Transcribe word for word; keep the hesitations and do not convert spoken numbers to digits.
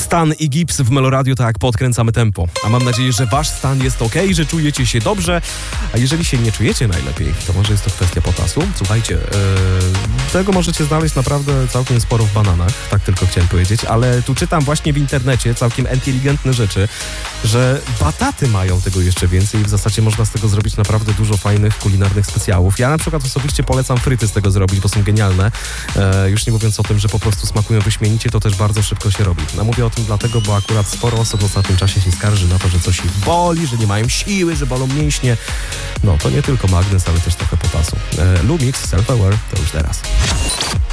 Stan i Gips w Meloradio, tak podkręcamy tempo. A mam nadzieję, że wasz stan jest ok, że czujecie się dobrze. A jeżeli się nie czujecie najlepiej, to może jest to kwestia potasu. Słuchajcie, yy, tego możecie znaleźć naprawdę całkiem sporo w bananach, tak tylko chciałem powiedzieć, ale tu czytam właśnie w internecie całkiem inteligentne rzeczy, że bataty mają tego jeszcze więcej i w zasadzie można z tego zrobić naprawdę dużo fajnych kulinarnych specjałów. Ja na przykład osobiście polecam fryty z tego zrobić, bo są genialne. E, już nie mówiąc o tym, że po prostu smakują wyśmienicie, to też bardzo szybko się robi. No mówię o tym dlatego, bo akurat sporo osób w ostatnim czasie się skarży na to, że coś ich boli, że nie mają siły, że bolą mięśnie. No to nie tylko magnez, ale też trochę potasu. E, Lumix Self Aware to już teraz.